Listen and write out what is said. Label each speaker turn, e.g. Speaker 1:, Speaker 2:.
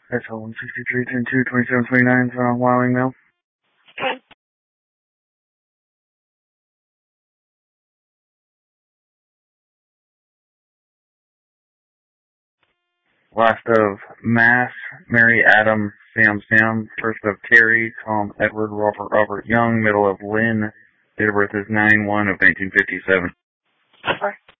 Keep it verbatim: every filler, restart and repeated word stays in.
Speaker 1: That's all one sixty-three, ten two, twenty-seven twenty-nine, uh, Wyoming Mail.
Speaker 2: Okay.
Speaker 1: Last of Mass, Mary, Adam, Sam, Sam. First of Terry, Tom, Edward, Robert, Robert, Young. Middle of Lynn. Date of birth is nine one of nineteen fifty-seven.
Speaker 2: Sure.